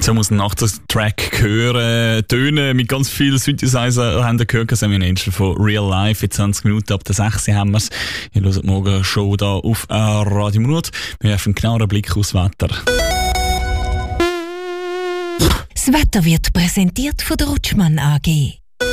So muss ein Nachtrack hören, Töne mit ganz vielen Synthesizer haben wir gehört, Sammy Angel von Real Life. In 20 Minuten ab der 6 haben wir es. Ihr hört morgen Show da auf Radio Mut. Wir werfen einen genaueren Blick aufs Wetter. Das Wetter wird präsentiert von der Rutschmann AG.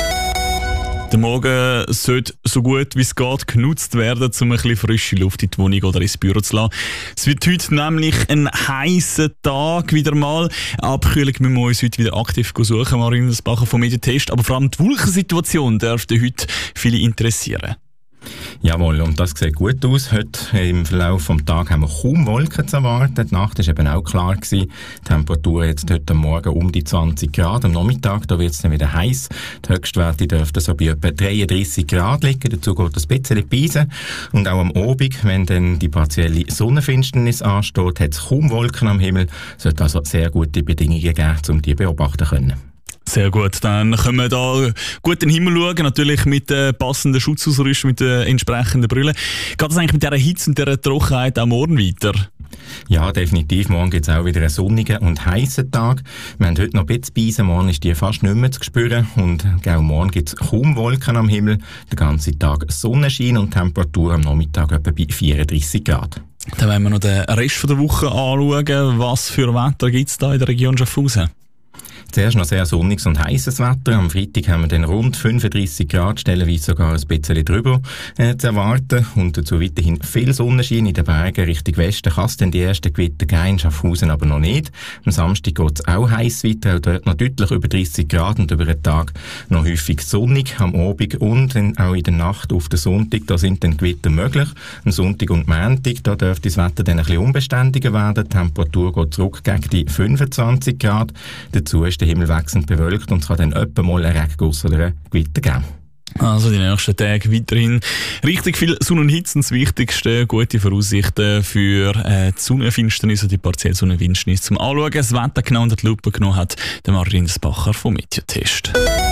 Der Morgen sollte so gut wie es geht genutzt werden, um ein bisschen frische Luft in die Wohnung oder ins Büro zu lassen. Es wird heute nämlich ein heißer Tag wieder mal. Abkühlung müssen wir uns heute wieder aktiv suchen, Marin Bacher vom Medientest. Aber vor allem die Wolkensituation dürfte heute viele interessieren. Jawohl, und das sieht gut aus. Heute im Verlauf des Tages haben wir kaum Wolken zu erwarten. Die Nacht war eben auch klar gewesen. Die Temperatur jetzt heute Morgen um die 20 Grad. Am Nachmittag da wird es dann wieder heiß. Die Höchstwerte dürften so bei etwa 33 Grad liegen. Dazu geht es ein bisschen Beisen. Und auch am Abend, wenn dann die partielle Sonnenfinsternis ansteht, hat es kaum Wolken am Himmel. Es sollte also sehr gute Bedingungen geben, um die beobachten zu können. Sehr gut, dann können wir da gut in den Himmel schauen, natürlich mit passenden Schutzausrüstung, mit den entsprechenden Brillen. Geht das eigentlich mit dieser Hitze und dieser Trockenheit auch morgen weiter? Ja, definitiv. Morgen gibt es auch wieder einen sonnigen und heißen Tag. Wir haben heute noch ein bisschen Beisen, morgen ist die fast nicht mehr zu spüren. Und auch morgen gibt es kaum Wolken am Himmel. Den ganzen Tag Sonnenschein und Temperatur am Nachmittag etwa bei 34 Grad. Dann wollen wir noch den Rest der Woche anschauen. Was für Wetter gibt es da in der Region Schaffhausen? Zuerst noch sehr sonniges und heißes Wetter. Am Freitag haben wir dann rund 35 Grad, stellenweise sogar ein bisschen drüber zu erwarten. Und dazu weiterhin viel Sonnenschein in den Bergen. Richtung Westen kann es dann die ersten Gewitter geben, in Schaffhausen aber noch nicht. Am Samstag geht es auch heiß weiter, auch dort noch deutlich über 30 Grad und über den Tag noch häufig sonnig. Am Abend und dann auch in der Nacht auf den Sonntag, da sind dann Gewitter möglich. Am Sonntag und Montag, da dürfte das Wetter dann ein bisschen unbeständiger werden. Die Temperatur geht zurück gegen die 25 Grad. Dazu ist der Himmel wechselnd bewölkt und es kann dann etwa mal ein Regenguss oder ein Gewitter geben. Also die nächsten Tage weiterhin richtig viel Sonne und Hitze. Das Wichtigste, gute Voraussichten für die Sonnenfinsternis und die partielle Sonnenfinsternis zum Anschauen. Das Wetter genau unter die Lupe genommen hat der Marin Bacher vom Medientest.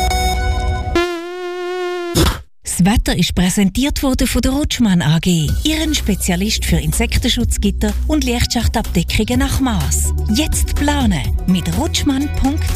Das Wetter ist präsentiert worden von der Rutschmann AG, Ihren Spezialist für Insektenschutzgitter und Lichtschachtabdeckungen nach Maß. Jetzt planen mit rutschmann.ch.